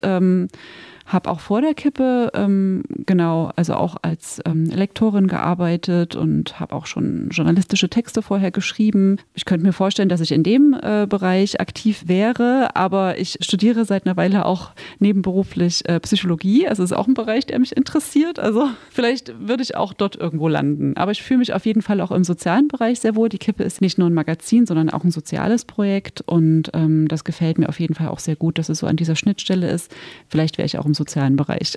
Habe auch vor der Kippe, also auch als Lektorin gearbeitet und habe auch schon journalistische Texte vorher geschrieben. Ich könnte mir vorstellen, dass ich in dem Bereich aktiv wäre, aber ich studiere seit einer Weile auch nebenberuflich Psychologie. Also es ist auch ein Bereich, der mich interessiert. Also vielleicht würde ich auch dort irgendwo landen. Aber ich fühle mich auf jeden Fall auch im sozialen Bereich sehr wohl. Die Kippe ist nicht nur ein Magazin, sondern auch ein soziales Projekt und das gefällt mir auf jeden Fall auch sehr gut, dass es so an dieser Schnittstelle ist. Vielleicht wäre ich auch im sozialen Bereich.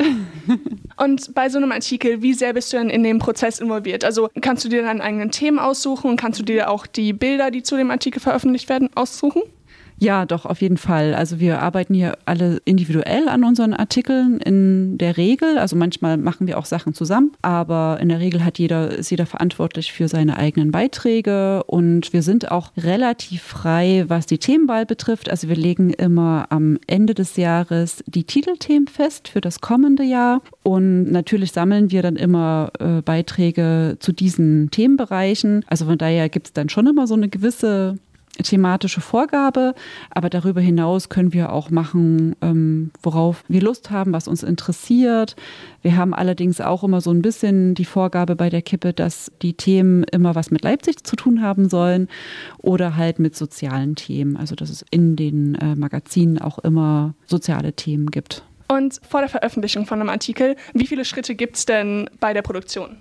Und bei so einem Artikel, wie sehr bist du denn in dem Prozess involviert? Also kannst du dir deine eigenen Themen aussuchen und kannst du dir auch die Bilder, die zu dem Artikel veröffentlicht werden, aussuchen? Ja, doch, auf jeden Fall. Also wir arbeiten hier alle individuell an unseren Artikeln in der Regel. Also manchmal machen wir auch Sachen zusammen, aber in der Regel ist jeder verantwortlich für seine eigenen Beiträge und wir sind auch relativ frei, was die Themenwahl betrifft. Also wir legen immer am Ende des Jahres die Titelthemen fest für das kommende Jahr und natürlich sammeln wir dann immer Beiträge zu diesen Themenbereichen. Also von daher gibt es dann schon immer so eine gewisse thematische Vorgabe, aber darüber hinaus können wir auch machen, worauf wir Lust haben, was uns interessiert. Wir haben allerdings auch immer so ein bisschen die Vorgabe bei der Kippe, dass die Themen immer was mit Leipzig zu tun haben sollen oder halt mit sozialen Themen. Also dass es in den Magazinen auch immer soziale Themen gibt. Und vor der Veröffentlichung von einem Artikel, wie viele Schritte gibt es denn bei der Produktion?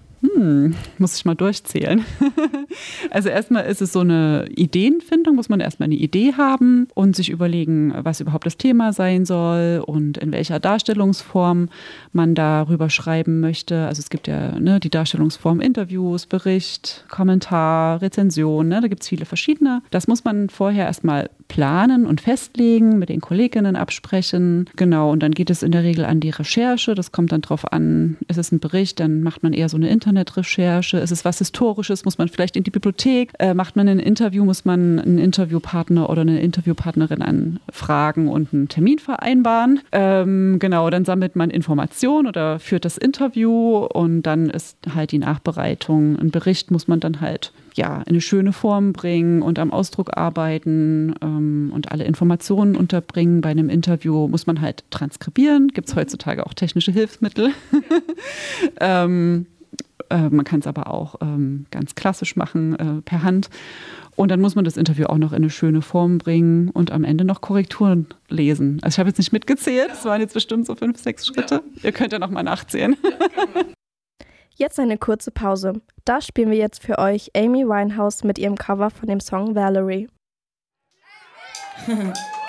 Muss ich mal durchzählen. Also erstmal ist es so eine Ideenfindung, muss man erstmal eine Idee haben und sich überlegen, was überhaupt das Thema sein soll und in welcher Darstellungsform man darüber schreiben möchte. Also es gibt ja die Darstellungsform Interviews, Bericht, Kommentar, Rezension, da gibt es viele verschiedene. Das muss man vorher erstmal planen und festlegen, mit den Kolleginnen absprechen. Genau, und dann geht es in der Regel an die Recherche. Das kommt dann drauf an, ist es ein Bericht, dann macht man eher so eine Internetrecherche. Ist es was Historisches, muss man vielleicht in die Bibliothek. Macht man ein Interview, muss man einen Interviewpartner oder eine Interviewpartnerin anfragen und einen Termin vereinbaren. Genau, dann sammelt man Informationen oder führt das Interview und dann ist halt die Nachbereitung. Ein Bericht muss man dann halt in eine schöne Form bringen und am Ausdruck arbeiten und alle Informationen unterbringen. Bei einem Interview muss man halt transkribieren. Gibt es heutzutage auch technische Hilfsmittel. Man kann es aber auch ganz klassisch machen, per Hand. Und dann muss man das Interview auch noch in eine schöne Form bringen und am Ende noch Korrekturen lesen. Also ich habe jetzt nicht mitgezählt, es waren jetzt bestimmt so 5, 6 Schritte. Ja. Ihr könnt ja noch mal nachzählen. Jetzt eine kurze Pause. Da spielen wir jetzt für euch Amy Winehouse mit ihrem Cover von dem Song Valerie.